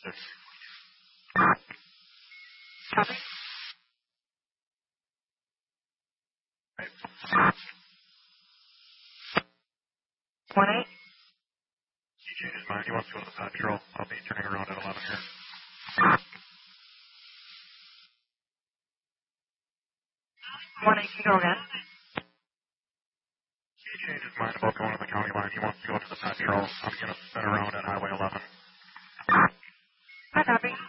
6. Copy. Right. 1-8. He changed his mind. He wants to go to the patrol. I'll be turning around at 11 here. 1-8, can you go again? He changed his mind about going to the county line. He wants to go to the patrol. I'm going to spin around at Highway 11. Hi, copy.